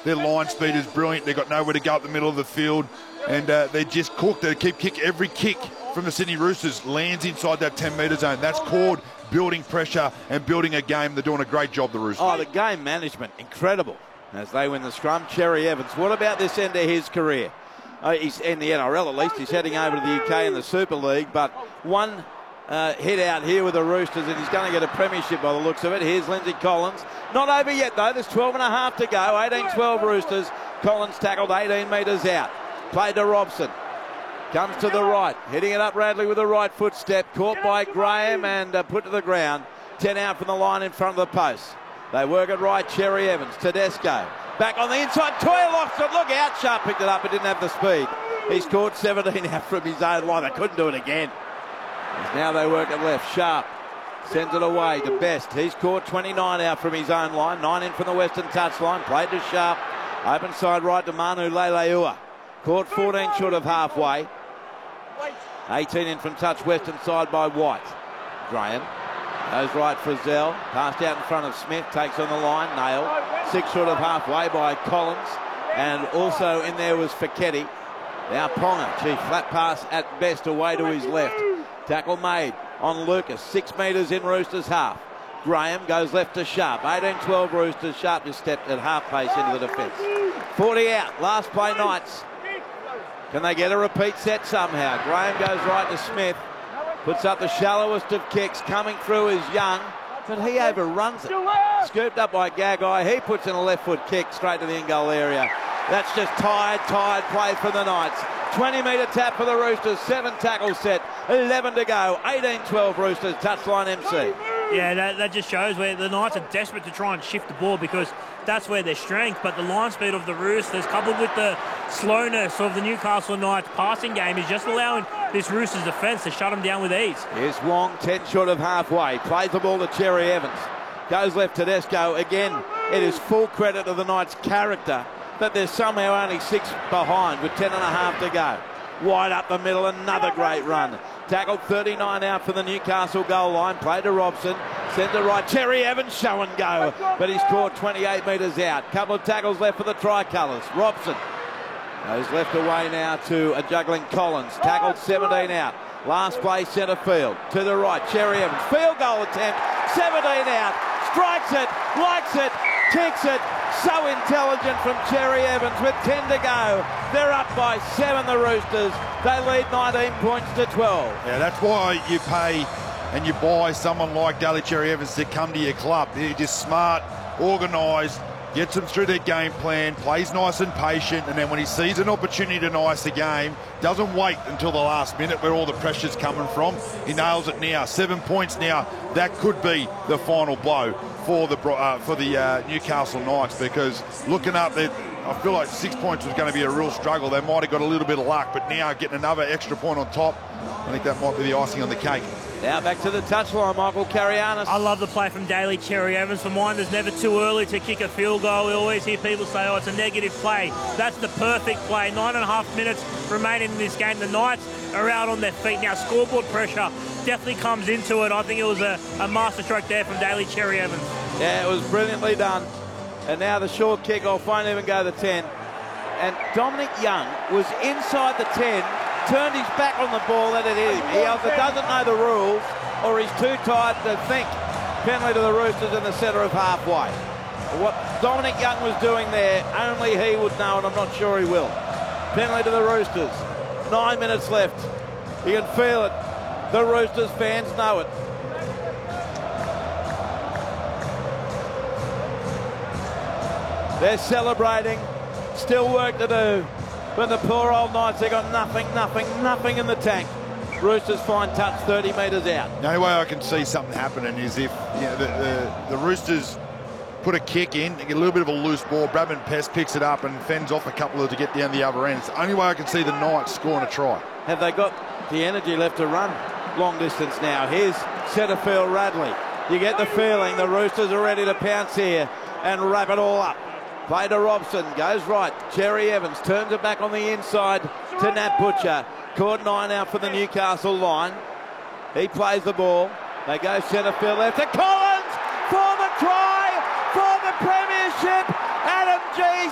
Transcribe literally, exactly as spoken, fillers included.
Their line speed is brilliant. They've got nowhere to go up the middle of the field, and uh, they're just cooked. They keep kick every kick from the Sydney Roosters lands inside that ten metre zone. That's called building pressure and building a game. They're doing a great job, the Roosters. Oh, the game management, incredible. As they win the scrum, Cherry Evans. What about this end of his career? Uh, he's in the N R L at least. He's heading over to the U K in the Super League, but one uh, hit out here with the Roosters, and he's going to get a premiership by the looks of it. Here's Lindsay Collins. Not over yet, though. There's twelve and a half to go. eighteen twelve Roosters. Collins tackled eighteen metres out. Played to Robson. Comes to the right. Hitting it up Radley with the right foot step. Caught by Graham and uh, put to the ground. ten out from the line in front of the post. They work it right. Cherry Evans. Tedesco. Back on the inside. Toya locks it. Look out. Sharp picked it up. It didn't have the speed. He's caught seventeen out from his own line. They couldn't do it again. As now they work it left. Sharp sends it away to Best. He's caught twenty-nine out from his own line. nine in from the western touchline. Played to Sharp. Open side right to Manu Leilua. Caught fourteen short of halfway. eighteen in from touch western side by White. Graham goes right for Zell. Passed out in front of Smith. Takes on the line. Nailed. Six short of halfway by Collins. And also in there was Fiketti. Now Ponga. Gee, flat pass at Best away to his left. Tackle made on Lucas. Six metres in Roosters half. Graham goes left to Sharp. eighteen twelve Roosters. Sharp just stepped at half pace into the defence. forty out. Last play Knights. Can they get a repeat set somehow? Graham goes right to Smith. Puts up the shallowest of kicks. Coming through is Young, but he overruns it. Scooped up by Gagai. He puts in a left foot kick straight to the in-goal area. That's just tired, tired play for the Knights. twenty metre tap for the Roosters. Seven tackle set. eleven to go. eighteen twelve Roosters. Touchline M C. Yeah, that, that just shows where the Knights are desperate to try and shift the ball because that's where their strength. But the line speed of the Roosters, coupled with the slowness of the Newcastle Knights passing game, is just allowing this Roosters defence to shut them down with ease. Here's Wong, ten short of halfway. Plays the ball to Cherry Evans. Goes left to Tedesco. Again, it is full credit of the Knights' character that they're somehow only six behind with ten and a half to go. Wide up the middle, another great run. Tackled thirty-nine out for the Newcastle goal line. Played to Robson. Centre right. Cherry Evans show and go. But he's caught twenty-eight metres out. Couple of tackles left for the Tricolours. Robson goes left away now to a juggling Collins. Tackled seventeen out. Last play centre field. To the right. Cherry Evans. Field goal attempt. seventeen out. Strikes it. Likes it. Kicks it. So intelligent from Cherry Evans with ten to go. They're up by seven, the Roosters. They lead nineteen points to twelve. Yeah, that's why you pay and you buy someone like Daly Cherry Evans to come to your club. They're just smart, organised, gets them through their game plan, plays nice and patient, and then when he sees an opportunity to ice the game, doesn't wait until the last minute where all the pressure's coming from. He nails it now. Seven points now. That could be the final blow for the uh, for the uh, Newcastle Knights, because looking up there, I feel like six points was going to be a real struggle. They might have got a little bit of luck, but now getting another extra point on top, I think that might be the icing on the cake. Now back to the touchline, Michael Carianis. I love the play from Daly Cherry Evans. For mine, there's never too early to kick a field goal. We always hear people say, oh, it's a negative play. That's the perfect play. Nine and a half minutes remaining in this game. The Knights are out on their feet. Now, scoreboard pressure definitely comes into it. I think it was a, a masterstroke there from Daly Cherry Evans. Yeah, it was brilliantly done. And now the short kick-off won't even go the ten. And Dominic Young was inside the ten, turned his back on the ball, let it hit him. He either doesn't know the rules or he's too tired to think. Penalty to the Roosters in the centre of halfway. What Dominic Young was doing there, only he would know, and I'm not sure he will. Penalty to the Roosters. Nine minutes left. You can feel it. The Roosters fans know it. They're celebrating. Still work to do. But the poor old Knights, they got nothing, nothing, nothing in the tank. Roosters find touch thirty metres out. The only way I can see something happening is if you know, the, the, the Roosters put a kick in, they get a little bit of a loose ball, Bradman Pest picks it up and fends off a couple of to get down the other end. It's the only way I can see the Knights scoring a try. Have they got the energy left to run long distance now? Here's centre field Radley. You get the feeling the Roosters are ready to pounce here and wrap it all up. Play to Robson, goes right. Cherry Evans turns it back on the inside to Nat Butcher. Caught nine out for the Newcastle line. He plays the ball. They go centre field left to Collins for the try for the premiership. Adam G.